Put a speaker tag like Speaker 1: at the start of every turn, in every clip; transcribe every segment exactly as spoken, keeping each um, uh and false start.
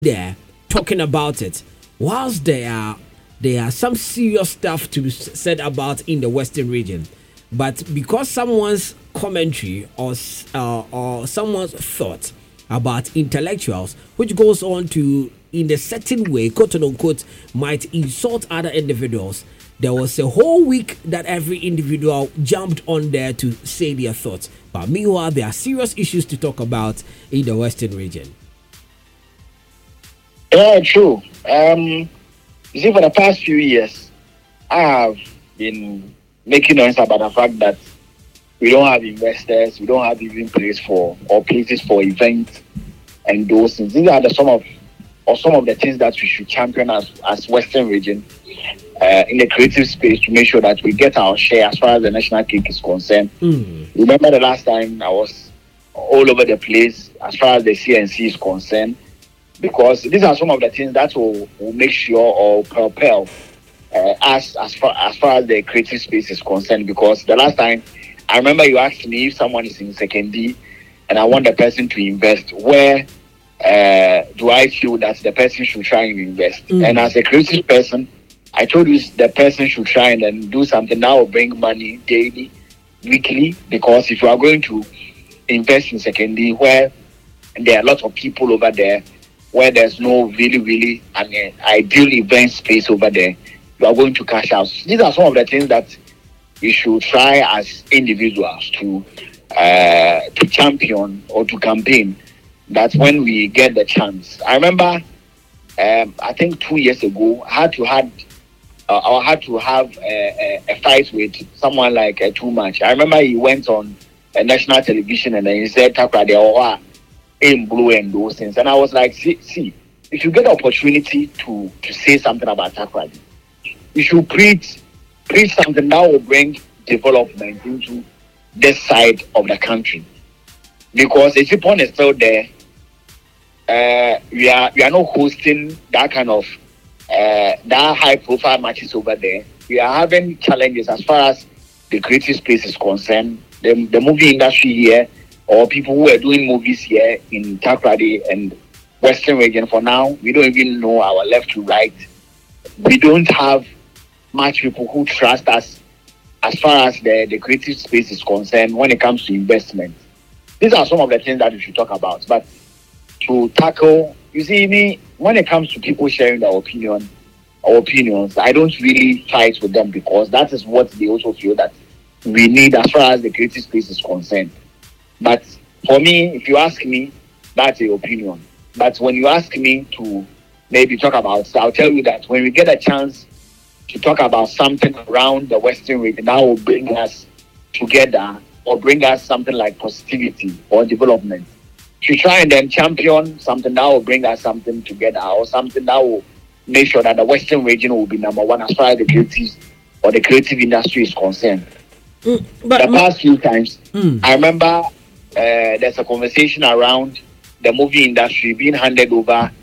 Speaker 1: there talking about it. Whilst there are there are some serious stuff to be said about in the Western region, but because someone's commentary or uh, or someone's thought about intellectuals, which goes on to in a certain way, quote unquote, might insult other individuals. There was a whole week that every individual jumped on there to say their thoughts. But meanwhile, there are serious issues to talk about in the Western region.
Speaker 2: Yeah, true. Um, you see, for the past few years, I have been making noise about the fact that we don't have investors, we don't have even place for or places for events and those things. These are the some of or some of the things that we should champion as as Western region. Uh, in the creative space to make sure that we get our share as far as the national cake is concerned. Mm. Remember the last time I was all over the place as far as the C N C is concerned, because these are some of the things that will, will make sure or propel uh, us as far as far as the creative space is concerned. Because the last time I remember you asked me if someone is in second D and I want the person to invest, where uh, do I feel that the person should try and invest? Mm. And as a creative person, I told you the person should try and then do something that will bring money daily, weekly, because if you are going to invest in secondary where there are lots of people over there, where there's no really, really I mean, ideal event space over there, you are going to cash out. These are some of the things that we should try as individuals to uh, to champion or to campaign. That's when we get the chance. I remember, um, I think two years ago, I had to had Uh, I had to have a, a, a fight with someone like uh, Too Much. I remember he went on uh, national television and then he said, Takrade, or aim blue and those things. And I was like, see, see if you get the opportunity to, to say something about Takrade, you should preach, preach something that will bring development into this side of the country. Because if Ipon is still there, uh, we are we are not hosting that kind of Uh, that high profile matches over there. We are having challenges as far as the creative space is concerned. The, the movie industry here, or people who are doing movies here in Takrade and Western region for now, we don't even know our left to right. We don't have much people who trust us as far as the, the creative space is concerned when it comes to investment. These are some of the things that we should talk about. But to tackle, you see, me, when it comes to people sharing their opinion, or opinions, I don't really fight with them because that is what they also feel that we need as far as the creative space is concerned. But for me, if you ask me, that's your opinion. But when you ask me to maybe talk about, so I'll tell you that when we get a chance to talk about something around the Western region that will bring us together or bring us something like positivity or development, to try and then champion something that will bring us something together or something that will make sure that the Western region will be number one as far as the creative or the creative industry is concerned. Mm, but the past few times, mm. I remember uh, there's a conversation around the movie industry being handed over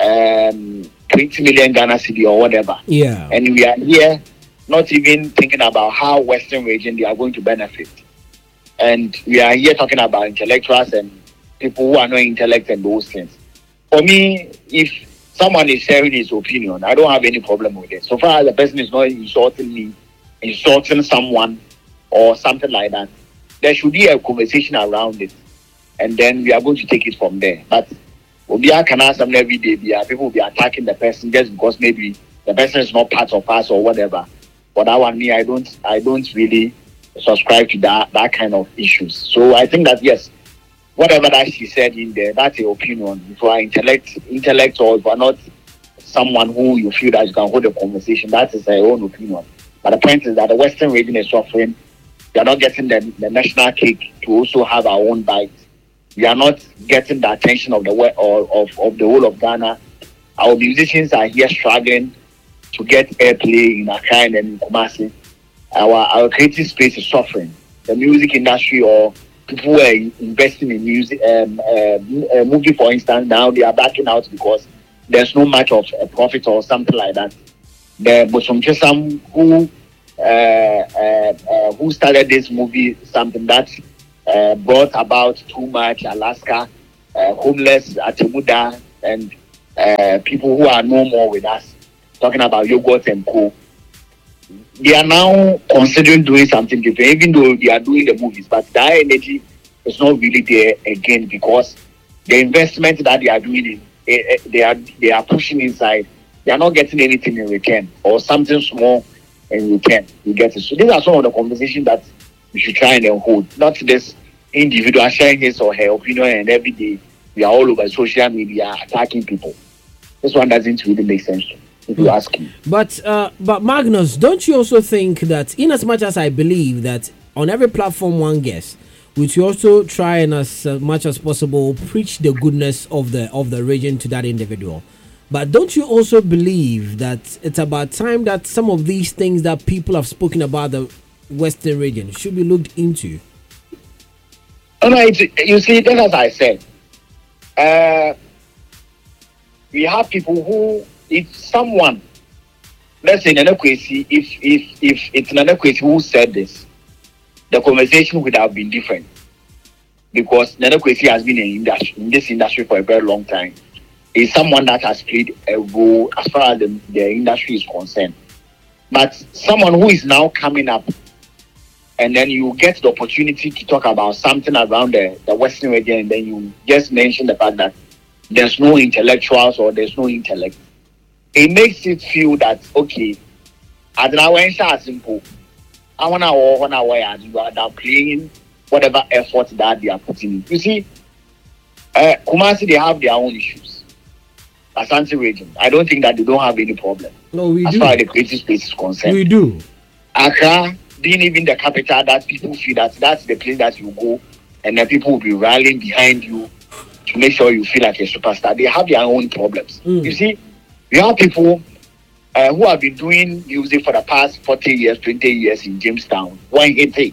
Speaker 2: um, twenty million Ghana cedi or whatever.
Speaker 1: Yeah.
Speaker 2: And we are here not even thinking about how Western region they are going to benefit. And we are here talking about intellectuals and people who are not intellect and those things. For me, if someone is sharing his opinion, I don't have any problem with it. So far as the person is not insulting me, insulting someone or something like that, there should be a conversation around it. And then we are going to take it from there. But Obia can ask them every day, people will be attacking the person just because maybe the person is not part of us or whatever. But that one, me, I don't I don't really subscribe to that that kind of issues. So I think that yes, whatever that she said in there, that's your opinion. If you are intellect, intellect or if you are not someone who you feel that you can hold a conversation, that is your own opinion. But the point is that the Western region is suffering. We are not getting the, the national cake to also have our own bite. We are not getting the attention of the or of, of the whole of Ghana. Our musicians are here struggling to get airplay in Accra and in Kumasi. Our our creative space is suffering. The music industry or people who are investing in music, um, uh, movie, for instance, now they are backing out because there's no much of a profit or something like that. The Bosom Chesam who uh, uh, uh, who started this movie, something that uh, brought about Too Much, Alaska, uh, homeless, Atemuda, and uh, people who are no more with us, talking about yogurt and co. They are now considering doing something different, even though they are doing the movies, but that energy is not really there again because the investment that they are doing, in, they are they are pushing inside. They are not getting anything in return or something small in return. You get it. So these are some of the conversations that we should try and then hold. Not this individual sharing his or her opinion and every day we are all over social media attacking people. This one doesn't really make sense. If you ask me.
Speaker 1: But uh, but Magnus, don't you also think that, in as much as I believe that on every platform one gets, we should also try and as much as possible preach the goodness of the of the region to that individual? But don't you also believe that it's about time that some of these things that people have spoken about the Western region should be looked into?
Speaker 2: Oh, no, it's, you see, then as I said, uh, we have people who. If someone, let's say Nana Kwesi, if if if it's Nana Kwesi who said this, the conversation would have been different because Nana Kwesi has been in, industry, in this industry for a very long time. He's someone that has played a role as far as the, the industry is concerned. But someone who is now coming up, and then you get the opportunity to talk about something around the, the Western region, and then you just mention the fact that there's no intellectuals or there's no intellect. It makes it feel that okay, as an hour simple, I wanna one hour and you are now playing whatever effort that they are putting in. You see, uh, Kumasi, they have their own issues. Asante region, I don't think that they don't have any problem.
Speaker 1: No, we
Speaker 2: as
Speaker 1: do.
Speaker 2: far as the creative space is concerned.
Speaker 1: We do.
Speaker 2: Accra being even the capital that people feel that that's the place that you go and then people will be rallying behind you to make sure you feel like a superstar. They have their own problems. Mm. You see, we have people uh, who have been doing music for the past forty years, twenty years in Jamestown. One hit it.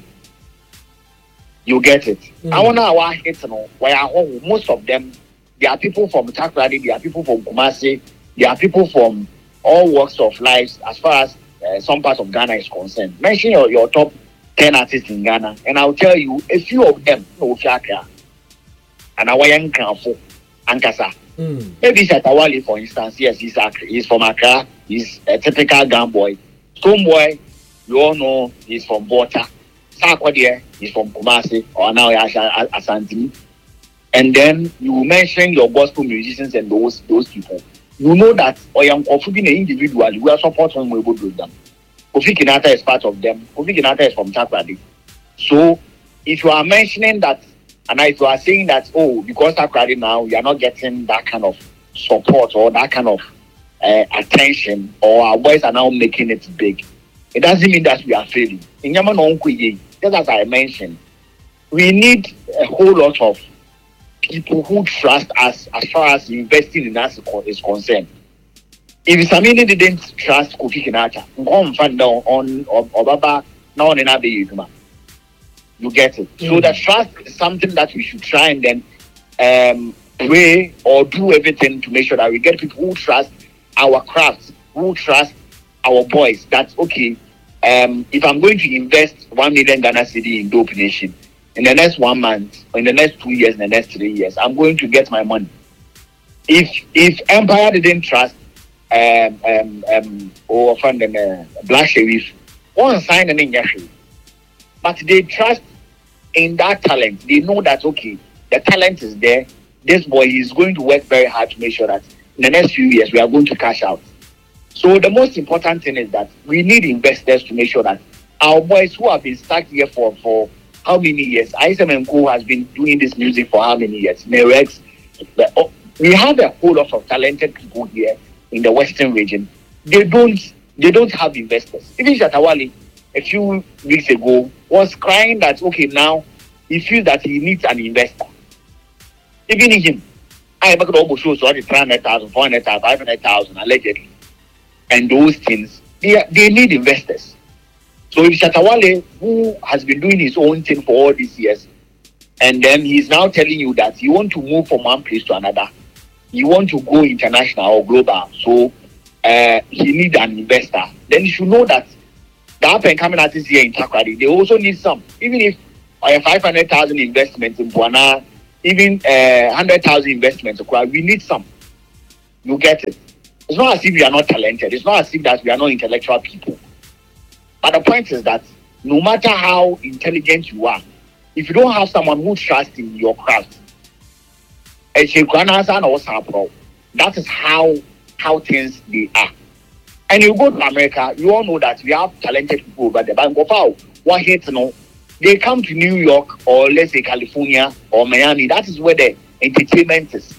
Speaker 2: You get it. Mm. I want to hit you know, where home, most of them, there are people from Takrady, there are people from Kumasi, there are people from all walks of life as far as uh, some parts of Ghana is concerned. Mention your, your top ten artists in Ghana, and I'll tell you a few of them. No, and I want to Ankasa. Mm. Maybe Shatawale, for instance, yes, he's, a, he's from Accra. He's a typical Ghana boy. Stonebwoy, you all know he's from Bota. Sarkodie, he's from Kumasi, or now Asante. And then you mention your gospel musicians and those those people. You know that Oyam Kofi being an individual, we are supporting when we go with them. Kofi Kinata is part of them. Kofi Kinata is from Takrady. So if you are mentioning that, and if you are saying that, oh, because Takrady now, you are not getting that kind of support or that kind of uh, attention, or our boys are now making it big, it doesn't mean that we are failing. In Yaman, just as I mentioned, we need a whole lot of people who trust us as far as investing in us is concerned. If Samini didn't trust Kofi Kinata, on Obaba, now on another you get it. Mm. So the trust is something that we should try and then um, pray or do everything to make sure that we get people who trust our craft, who trust our boys. That's okay. Um, if I'm going to invest one million Ghana cedi in Dope Nation in the next one month, or in the next two years, in the next three years, I'm going to get my money. If if Empire didn't trust um um um or from the uh, Black Sheriff, won't sign an injection. But they trust in that talent. They know that, okay, the talent is there. This boy is going to work very hard to make sure that in the next few years, we are going to cash out. So the most important thing is that we need investors to make sure that our boys who have been stuck here for, for how many years? Isam and Co has been doing this music for how many years? Merex. We have a whole lot of talented people here in the Western region. They don't, they don't have investors. Even Shatawale, a few weeks ago, was crying that, okay, now he feels that he needs an investor. Even him, I make almost show so three hundred thousand, four hundred thousand, five hundred thousand allegedly. And those things, they, they need investors. So if Shatawale, who has been doing his own thing for all these years, and then he's now telling you that you want to move from one place to another, you want to go international or global, so uh, he needs an investor, then you should know that the up and coming artists here in Takrady, they also need some. Even if a five hundred thousand investment in Buana, even uh, one hundred thousand investments, we need some. You get it? It's not as if we are not talented. It's not as if that we are not intellectual people. But the point is that no matter how intelligent you are, if you don't have someone who trusts in your craft, that is how how things they are. And you go to America, you all know that we have talented people over there. But go what hit no, they come to New York or let's say California or Miami. That is where the entertainment is.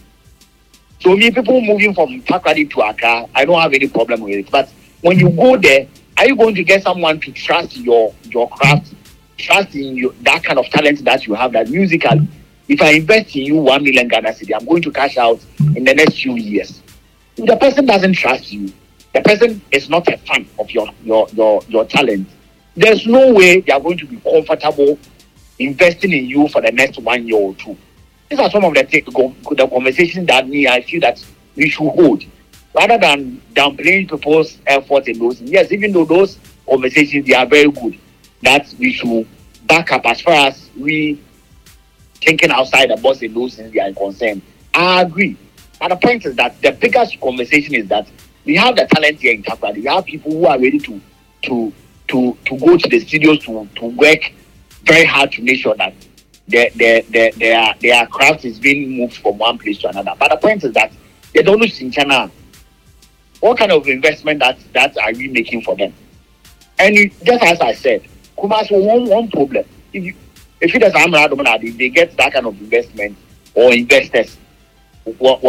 Speaker 2: So me people moving from Takoradi to Accra, I don't have any problem with it. But when you go there, are you going to get someone to trust your your craft, trust in your, that kind of talent that you have, that musically? If I invest in you one million Ghana cedi, I'm going to cash out in the next few years. If the person doesn't trust you, the person is not a fan of your your your, your talent, there's no way they are going to be comfortable investing in you for the next one year or two. These are some of the th- the conversations that me I feel that we should hold, rather than downplaying people's efforts in those. Yes, even though those conversations they are very good, that we should back up as far as we thinking outside the box in those things they are concerned. I agree. But the point is that the biggest conversation is that we have the talent here in Takoradi. We have people who are ready to to to to go to the studios to, to work very hard to make sure that their their their their, their craft is being moved from one place to another. But the point is that they don't lose in China. What kind of investment that that are we making for them? And you, just as I said, Kumasi one one problem. If you if it is Amra, they get that kind of investment or investors. No,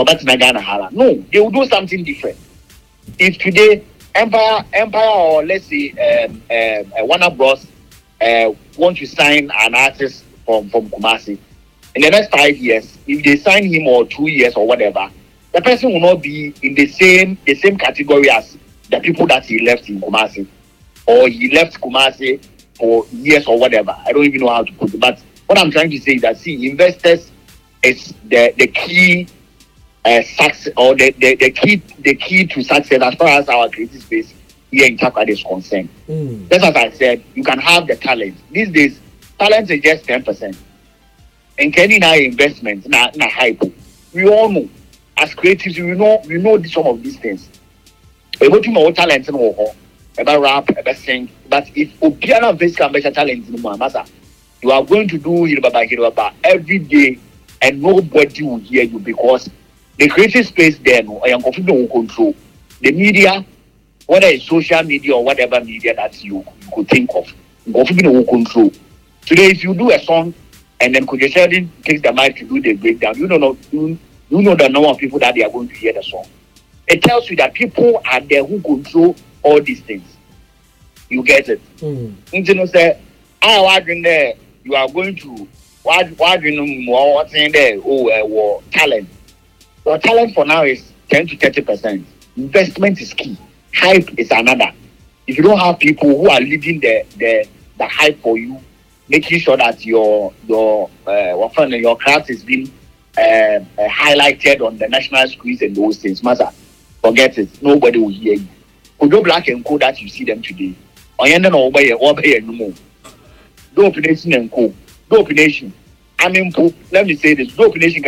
Speaker 2: they will do something different. If today Empire, Empire, or let's say um, um, Warner Bros. Uh, want to sign an artist from from Kumasi, in the next five years, if they sign him or two years or whatever, the person will not be in the same the same category as the people that he left in Kumasi, or he left Kumasi for years or whatever. I don't even know how to put it. But what I'm trying to say is that see, investors is the the key. Uh, success or the, the, the key the key to success as far as our creative space here in Takoradi is concerned. Mm. Just as I said, you can have the talent. These days, talent is just ten percent. And any now investment, na na hype. We all know as creatives, we know we know some of these things. We go to more talent and more about rap, about sing. But if Opiana invest can better talent in Muhammad, you are going to do Hirababa Hirababa every day, and nobody will hear you because the creative space then, I am confident will control the media, whether it's social media or whatever media that you, you could think of. Confident will control. Today, if you do a song and then Kojo Sheldon takes the mic to do the breakdown, you don't know you, you know the number of people that they are going to hear the song. It tells you that people are there who control all these things. You get it? Mm. You know, say, I was in there. You are going to what? What you know? What's in there? Oh, uh, well, talent. Your talent for now is ten to thirty percent. Investment is key. Hype is another. If you don't have people who are leading the the, the hype for you, making sure that your your uh, your craft is being uh, uh, highlighted on the national screens and those things, master, forget it. Nobody will hear you. Kojo Black and Co that you see them today. Oyenda no obey obey no more. Dope Nation and Co. Dope Nation. I mean, let me say this: Dope Nation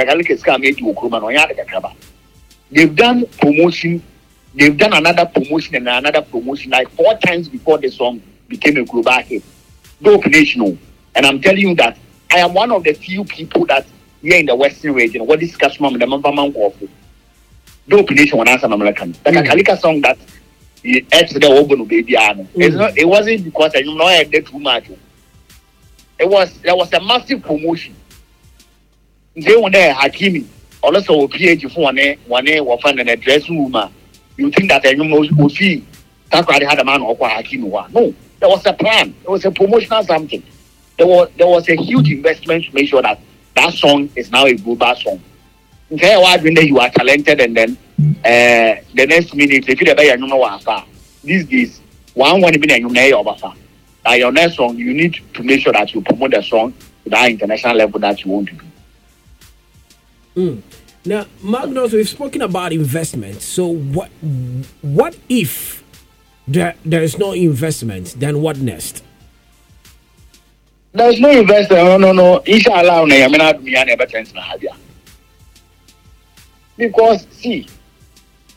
Speaker 2: they've done promotion, they've done another promotion and another promotion like four times before the song became a global hit. Dope Nation, and I'm telling you that I am one of the few people that here in the Western region, what this customer the member man go for. Dope Nation, one answer American. Like a Kalika song that it's the open baby. It's not. It wasn't because I know I did too much. It was there was a massive promotion. They were there, Hakimi, also P H for one one was found in a dressing room. You think that I know would see Takoradi had a man or Hakimi? No, there was a plan. There was a promotional something. There was there was a huge investment to make sure that that song is now a global song. Okay, when you are talented and then uh, the next minute if you ever you know what these days one one minute you know over. Uh, your next song, you need to make sure that you promote the song to that international level that you want to do.
Speaker 1: Mm. Now, Magnus, we've spoken about investment. So, what what if there, there is no investment? Then what next?
Speaker 2: There's no investment. No, no, no. Inshallah, I mean, I never chance na habia. Because see,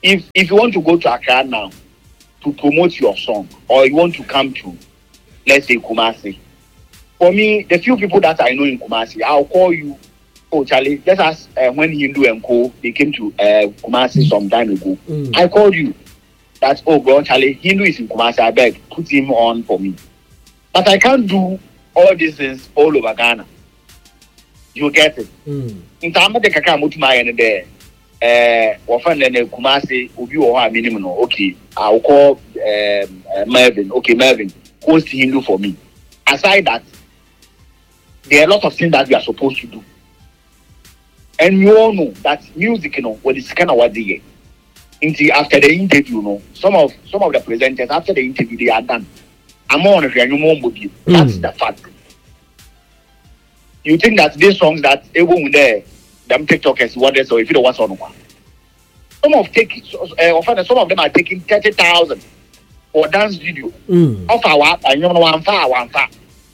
Speaker 2: if if you want to go to Accra now to promote your song, or you want to come to, let's say, Kumasi, for me, the few people that I know in Kumasi, I'll call you. Oh, Charlie, let's ask uh, when Hindu and Co. they came to uh, Kumasi some time ago. Mm. I called you. That, oh, bro, Charlie, Hindu is in Kumasi. I beg, put him on for me. But I can't do all these things all over Ghana. You get it? Mm. In time of the Kaka Mutumai and there, uh, often then Kumasi, Ubi minimum. Okay, I'll call um, uh, Mervin. Okay, Mervin, host Hindu for me. Aside that, there are a lot of things that we are supposed to do. And you all know that music, you know, what is kind of what they get. Until after the interview, you know, some of some of the presenters after the interview they are done. I'm on if you're more with you. That's the fact. You think that these songs that everyone there, them TikTokers, what they so if you don't want on one. Some of take uh, often some of them are taking thirty thousand for dance video. Mm. Of our and you know one far one far.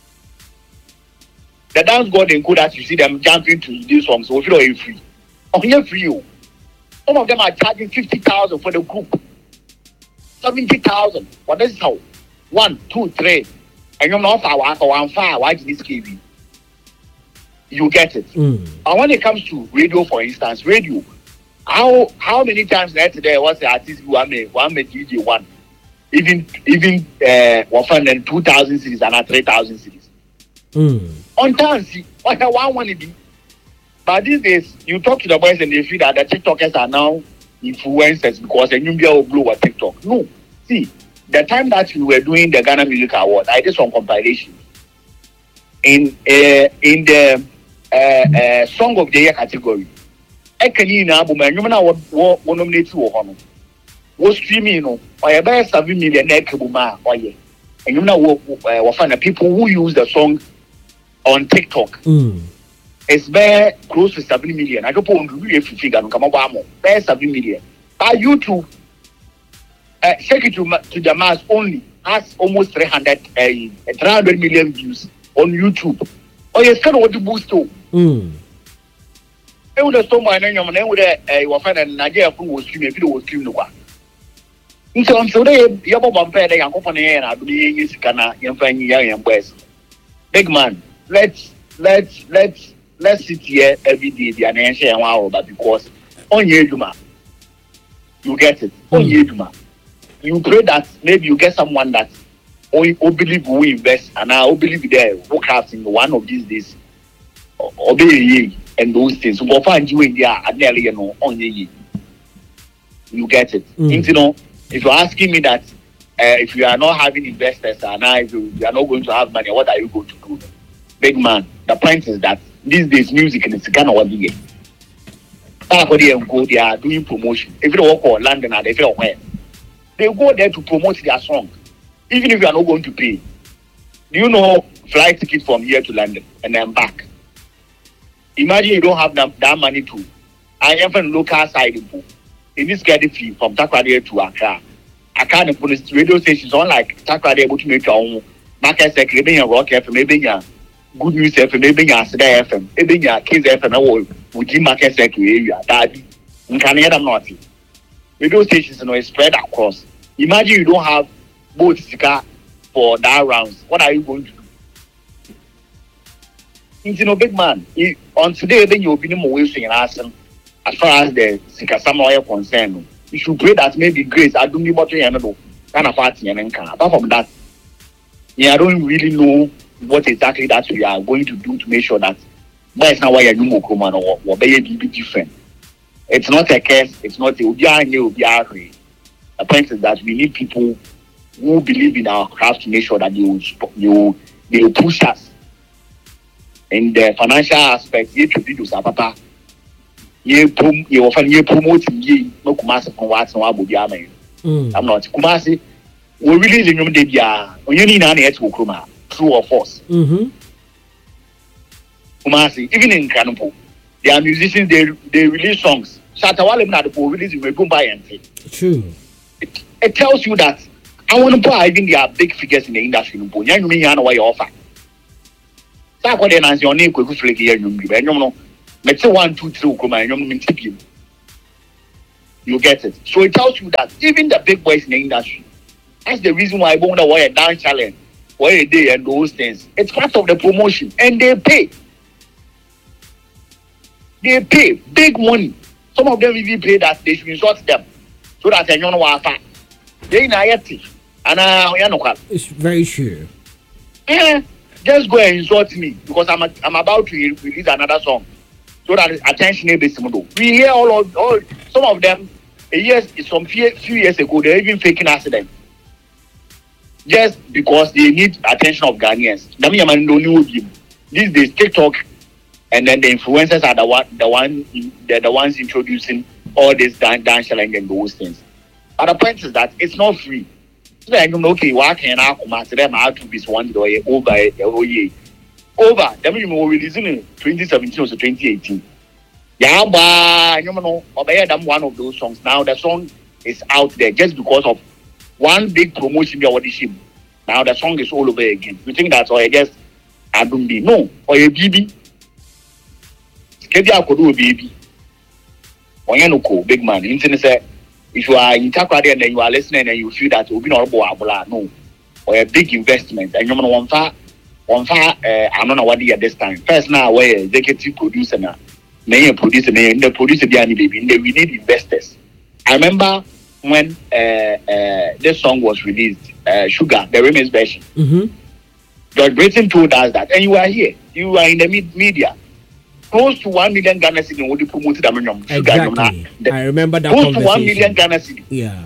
Speaker 2: The dance god and good as you see them jumping to these songs, so if you don't free. Oh, you're free. Some of them are charging fifty thousand for the group. Seventy thousand. What is how? One, two, three. And you're not far one one far, why did this give you? You get it. Mm. And when it comes to radio, for instance, radio, how how many times yesterday was the artist who one made one made D J one? Even even uh one then two thousand cities and three thousand cities. Mm. On time, see what I want one to be. But these days, you talk to the boys and they feel that the TikTokers are now influencers because a new will blow on TikTok. No, see, the time that we were doing the Ghana Music Award, I did some compilation in uh, in the uh, uh, Song of the Year category. I can you know, but you know what what nominate you on? What streaming, you know, or about seven million net kabuma, or yeah, and you know what what find the people who use the song on TikTok. Mm. It's bare close to seven million. I don't want to really figure no come about more. Bare seven million. By YouTube, uh, check it to to the mass only has almost three hundred uh, three hundred million views on YouTube. Oh yes, kind of what the boost to. Hmm. I would have told my name. I would have uh, find a Nigeria who was streaming. Video was streaming the one. So I'm so they you have one pair. They are company and I believe is Ghana. You find young and boys. Big man, let's let's let's. Let's sit here every day, the answer and wow, but because on Yeduma, you get it. On Yeduma, you pray that maybe you get someone that only believe will invest and I believe there work out in one of these days, obey and those things. So, find you in there and nearly you know on ye. You get it. Mm. You know, if you're asking me that uh, if you are not having investors and now if you, you are not going to have money, what are you going to do? Big man, the point is that these days music in the Ghana was big. Everybody go they are doing promotion. If you walk or London or if you where, they go there to promote their song, even if you are not going to pay. Do you know flight ticket from here to London and then back? Imagine you don't have that, that money to. I am from local side in this getting fee from Takrady to Accra. I can't put this radio stations on like Takrady able to make your own market sector, maybe a rock F M, maybe a Good News F M, maybe a Sada F M, maybe a Kids F M, or would you market sector area? That in Canada, not radio stations are spread across. Imagine you don't have both Sika for that rounds. What are you going to do? You know, big man, you, on today, then you'll be no more wasting an asking as far as the Sika Samoa concerned. You should pray that maybe grace. I don't need what you know, kind of party and then apart from that, yeah, I don't really know what exactly that we are going to do to make sure that that is not why you're doing more or or be different. It's not a case, it's not a the point is that we need people who believe in our craft to make sure that they will, they will, they will push us. In the financial aspect, you should do so, papa. You often you promoting you no Kumasi from what's no Abu Dhabi. I'm not Kumasi. We really know that they are when you need an answer to Kuma, true or false. Mm-hmm. Kumasi, even in Kanopo, they are musicians. They they release songs. Shatawale na the release we go buy and say. True. It, it tells you that I want to buy even they are big figures in the industry. No, you mean you know what you offer. So what they answer your name quick flick here. You know, let's say one, two, three. Kuma, you know, mean tip you. you get it. So it tells you that even the big boys in the industry, that's the reason why I wonder why a dance challenge, why a day and those things. It's part of the promotion, and they pay. They pay big money. Some of them even pay that they should insult them so that they don't know what I they in Ayati. And I
Speaker 1: it's very sure.
Speaker 2: Yeah, just go and insult me because I'm a, I'm about to release another song so that attention is based. We hear all of all some of them. A years some few, few years ago they're even faking accident just because they need attention of Ghanaians. These days TikTok and then the influencers are the one the one they're the ones introducing all this dance dance challenge and those things. But the point is that it's not free. So I know okay, why can I come to them out to be one day over over year. Over. Then we were releasing in twenty seventeen or twenty eighteen. Yeah, but you know, I'm one of those songs. Now the song is out there just because of one big promotion of the now the song is all over again. You think that's all I guess I don't be no or a baby. Kedia could do a baby. Oyanoko, big man. Internet say if you are in Takrady and then you are listening and you feel that will be not no or a big investment and you know one far one far uh, I don't know what at this time. First now where executive producer now. May producer may the producer behind baby. We need investors. I remember when uh, uh, this song was released, uh, Sugar, the remix version.
Speaker 1: Mm-hmm.
Speaker 2: George Brayton told us that, and you are here, you are in the mid- media. Close to one million Ghana cedi would be promoted.
Speaker 1: Exactly. The, I remember that.
Speaker 2: Close to one million Ghana cedi.
Speaker 1: Yeah.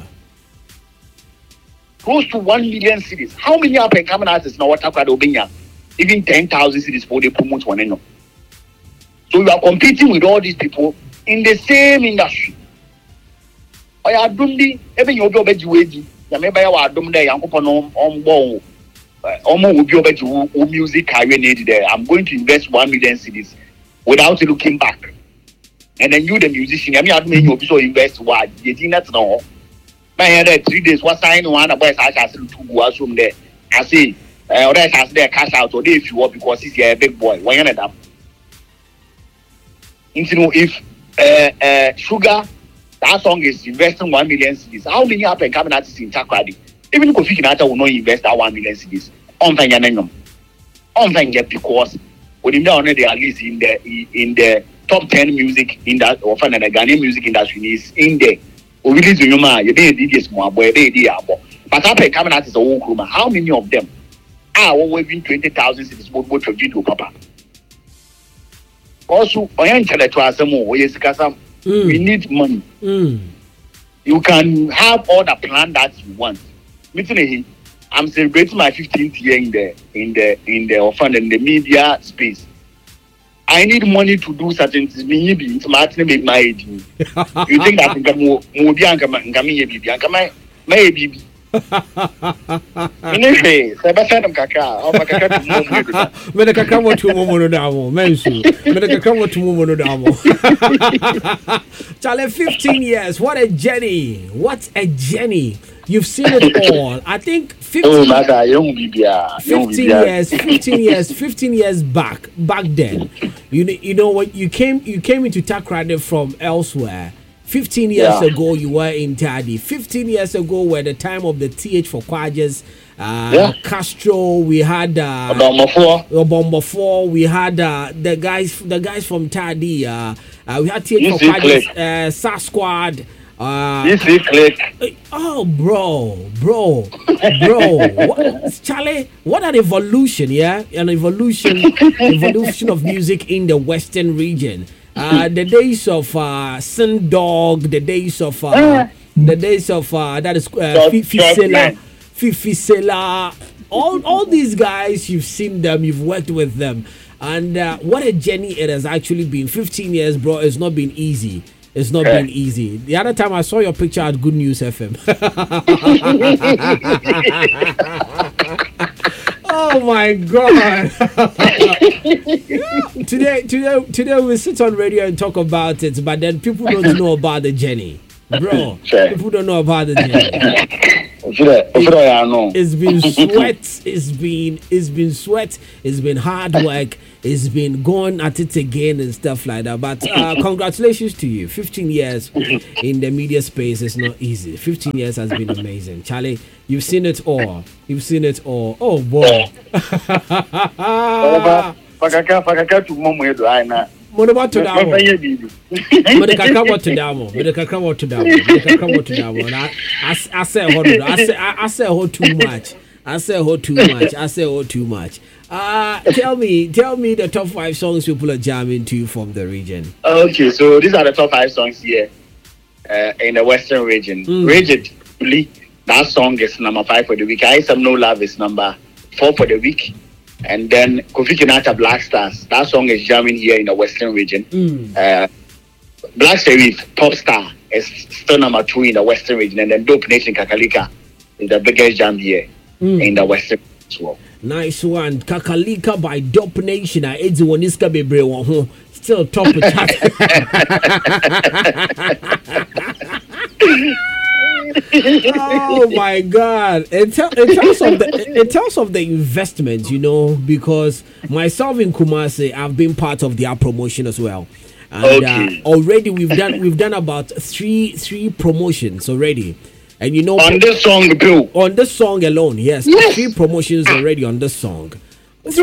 Speaker 2: Close to one million cities. How many up and coming artists now? What Obenya? Even ten thousand cities for they promote one another. So you are competing with all these people in the same industry. I are doing even your job at you. You may buy our dom there. I'm going on ball. Almost will be over to music career need there. I'm going to invest one million cities without looking back. And then you, the musician, I mean, I mean, you also invest what you did not know. My head three days was signing one of boys. I shall to go assume there. I say, or else has their cash out or if you want because he's a big boy. Why not that? You know, if uh, uh, Sugar, that song is investing one million cities, how many up and coming artists in Takrady? Even Kofi Kinata will not invest that one million cities. On Fanyanum. On Fanya because when you know they are at least in the in the top ten music in that or fan and the Ghanaian music industry is in there. Or release you know, you did this more boy, they did but up and coming artists are all how many of them are waving twenty thousand cities both of you to Papa? Also, we need money.
Speaker 1: Mm.
Speaker 2: You can have all the plan that you want. I'm celebrating my fifteenth year in the in the in the orphan in the media space. I need money to do certain things. Me be Martin make my age. You think that I'm more more bianca ngami bibi anka my my bibi. Anyway, Sebastian Kaka, oh my Kaka to move.
Speaker 1: Me the Kaka want to move on damo, mensu. Me the Kaka want to move on damo. Charlie, fifteen years. What a journey! What a journey! You've seen it all. I think fifteen,
Speaker 2: oh, Mata, young Bibia,
Speaker 1: fifteen years, fifteen years, fifteen years back, back then. You know, you know what? You came, you came into Takrady from elsewhere. Fifteen years yeah. ago, you were in Tadi. Fifteen years ago, were the time of the T H for Kwajas, uh, yeah. Castro. We had uh, Obama four. We had uh, the guys, the guys from Tadi. Uh, uh, we had T H for Kwajas, uh, Sa Squad. Uh,
Speaker 2: click.
Speaker 1: Oh, bro, bro, bro, what, Charlie, what an evolution, yeah, an evolution, evolution of music in the Western region. Uh, the days of uh, Sin Dog, the days of uh, the days of uh, that is uh, Fifi Sela, Fifi Sela, all all these guys, you've seen them, you've worked with them, and uh, what a journey it has actually been. Fifteen years, bro, it's not been easy. It's not been easy. The other time I saw your picture at Good News F M. Oh my God! today, today, today we sit on radio and talk about it, but then people don't know about the journey, bro. People don't know about the journey. It's been sweat. It's been it's been sweat. It's been hard work. It's been going at it again and stuff like that. But uh, congratulations to you. fifteen years in the media space is not easy. fifteen years has been amazing. Charlie, you've seen it all. You've seen it all. Oh, boy. Money to down. Money can come to down. Money can come to down. Money can come to down. I I say hold I say I say hold too much. I say hold too much. I say hold too much. Uh tell me, tell me the top five songs people are jamming to from the region.
Speaker 2: Okay, so these are the top five songs here uh, in the Western region. Mm. Rigid, that song is number five for the week. I Some No Love is number four for the week. And then Kofi Kinata Black Stars. That song is jamming here in the Western region. Mm. Uh, Black Sherif Pop Star is still number two in the Western region. And then Dope Nation Kakalika is the biggest jam here mm. in the Western region as well.
Speaker 1: Nice one. Kakalika by Dope Nation. It's Waniska Bebre. Still top of chat. Oh my God! It, te- it tells of the it tells of the investment, you know, because myself in Kumasi, I've been part of their promotion as well, and
Speaker 2: okay.
Speaker 1: uh, already we've done we've done about three three promotions already, and you know
Speaker 2: on this song too.
Speaker 1: On this song alone, yes, yes. three promotions already on this song.
Speaker 2: Yes,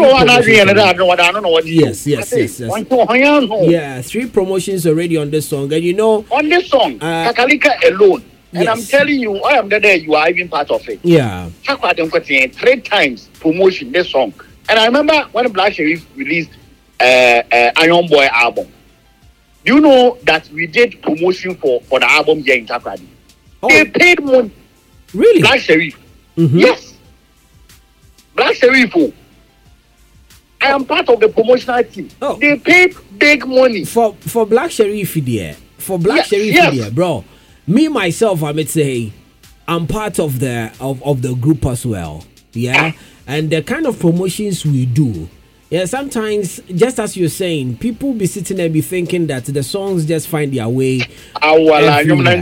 Speaker 1: yes, yes, yes. Yeah, three promotions already on this song, and you know
Speaker 2: on this song, uh, Kakalika alone. And yes. I'm telling you, I am there, you are even part of it.
Speaker 1: Yeah.
Speaker 2: Three times promotion, this song. And I remember when Black Sherif released uh, uh, Iron Boy album. Do you know that we did promotion for, for the album here in Takrady? Oh. They paid money.
Speaker 1: Really?
Speaker 2: Black Sherif.
Speaker 1: Mm-hmm.
Speaker 2: Yes. Black Sherif. Oh. I am part of the promotional team. Oh. They paid big money.
Speaker 1: For for Black Sherif, there. For Black
Speaker 2: yes,
Speaker 1: Sherif,
Speaker 2: yes.
Speaker 1: there, bro. Me myself, I would say, I'm part of the of, of the group as well. Yeah, and the kind of promotions we do. Yeah, sometimes just as you're saying, people be sitting there be thinking that the songs just find their way. everywhere.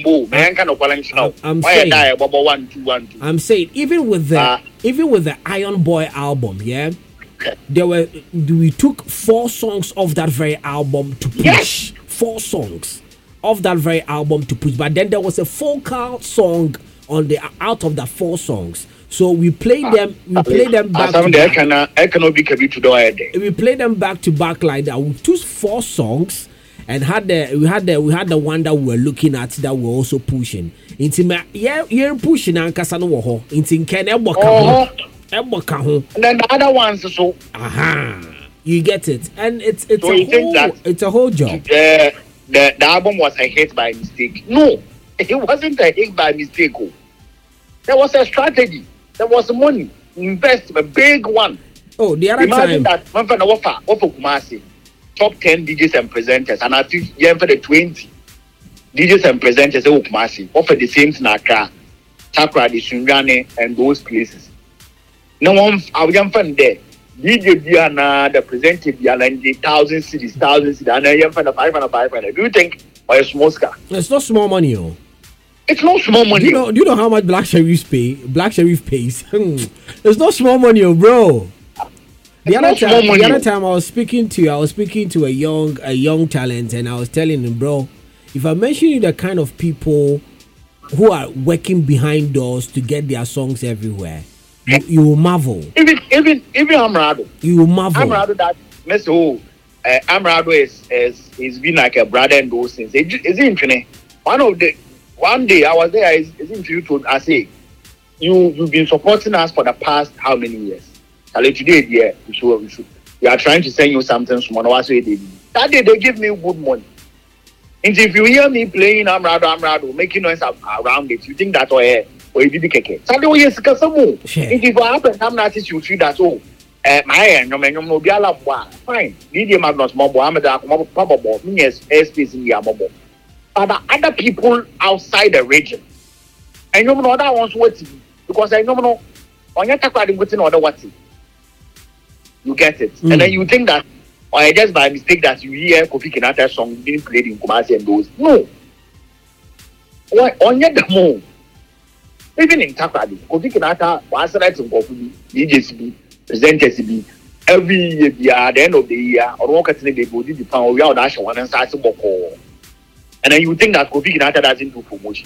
Speaker 1: I'm saying, I'm saying, even with the uh, even with the Iron Boy album, yeah, there were we took four songs of that very album to push.
Speaker 2: Yes.
Speaker 1: Four songs of that very album to push, but then there was a focal song on the out of the four songs, so we played them we played them back to back. We played them back to back like that. We took four songs and had the we had the we had the one that we were looking at that we were also pushing into my yeah you're pushing and kasano wo into ken eboka ho eboka ho,
Speaker 2: and then the other ones so
Speaker 1: aha you get it, and it's it's
Speaker 2: so
Speaker 1: a whole it's a whole job.
Speaker 2: Yeah. The, the album was a hit by mistake. No, it wasn't a hit by mistake. Oh. There was a strategy. There was money. Invest a big one.
Speaker 1: Oh, the other
Speaker 2: Imagine
Speaker 1: time.
Speaker 2: that offer, offer Kumasi, top ten D Js and presenters, and I think yeah, for the twenty D Js and presenters of Kumasi offer the same Snaka, Takrady, Sunjane, and those places. No one, I was young fan there. D J Diana, the presenter Diana, and the thousand cities, thousand cities, and I am for the five hundred, five hundred. Do you think or a small scar?
Speaker 1: It's not small money, oh.
Speaker 2: It's not small money.
Speaker 1: Do you know? Do you know how much Black Sherif pay? Black Sherif pays. It's not small money, oh, bro. The other time, the other time I was speaking to, I was speaking to a young, a young talent, and I was telling him, bro, if I mention you the kind of people who are working behind doors to get their songs everywhere. You, you will marvel.
Speaker 2: Even even even Amrado.
Speaker 1: You will marvel.
Speaker 2: Amrado that Mister Oh, uh, Amrado is is is been like a brother in those things. Is it interesting? One of the one day I was there. Is is it told I say, you you've been supporting us for the past how many years? Today, yeah, we should, we should. We are trying to send you something small. That day they give me good money. And if you hear me playing Amrado, Amrado, making noise around it, you think that oh yeah. Or you did the keke. So do yes, Kasamu. If you go up and I'm not you treat that all. Eh, my end, no man, no be ala fine. D J Magnus Mobo, Amada, Mobo, Papa, yes, airspace in the Amobo. But the other people outside the region, and you know that one's waiting because I know no on your Takrady waiting order what you get it, mm. And then you think that or just by mistake that you hear Kofi Kinata song being played in Kumasi and those no. Why on your demo? Even in Takrady, Kofi Kinata was selecting Kofi, D Js be, presenters be, every year, at the end of the year, or one can they go to the pound, we are dash one and start to boko. And then you think that Kofi Kinata doesn't do promotion.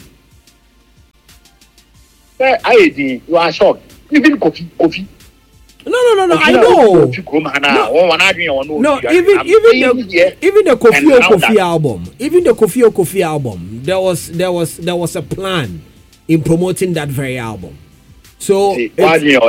Speaker 2: I did, you are shocked. Even Kofi, Kofi.
Speaker 1: No, no, no, no. I know. No, no even even the even the Kofi Kofi album, even the Kofi Kofi album, there was there was there was a plan in promoting that very album. So yeah, there's a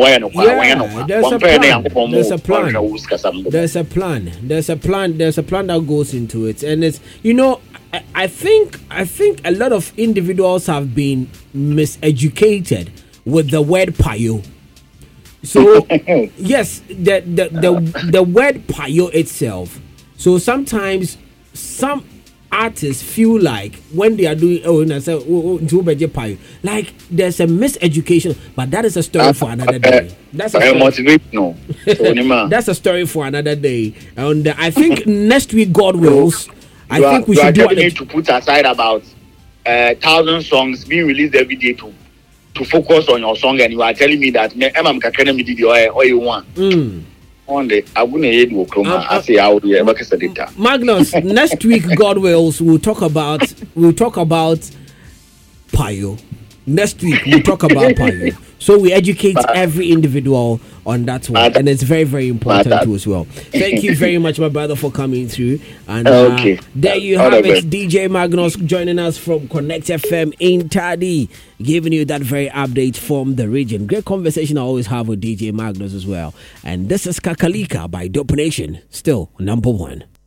Speaker 1: plan. There's a plan. There's a plan. There's a plan. There's a plan that goes into it, and it's you know. I, I think I think a lot of individuals have been miseducated with the word payo. So yes, the the the, the word payo itself. So sometimes some artists feel like when they are doing oh and I say oh, oh payo, like there's a miseducation, but that is a story for another day. That's a story. That's a story for another day. And I think next week, God wills, I
Speaker 2: are,
Speaker 1: think we should do
Speaker 2: it to put aside about a uh, thousand songs being released every day to to focus on your song, and you are telling me that I'm kakana me did all you want.
Speaker 1: Mm.
Speaker 2: On the I wouldn't hear you come. I say I would hear data.
Speaker 1: Magnus, next week, God wills, we'll talk about we'll talk about payo. Next week we'll talk about payo. So we educate every individual on that one, and it's very, very important too as well. Thank you very much, my brother, for coming through. And uh, okay. there you have it, D J Magnus joining us from Connect F M in Tadi, giving you that very update from the region. Great conversation I always have with D J Magnus as well. And this is Kakalika by Dope Nation, still number one.